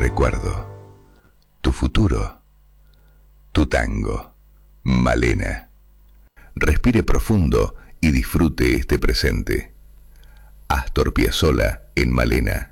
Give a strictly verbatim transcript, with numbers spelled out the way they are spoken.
recuerdo, tu futuro, tu tango. Malena. Respire profundo y disfrute este presente. Astor Piazzolla en Malena.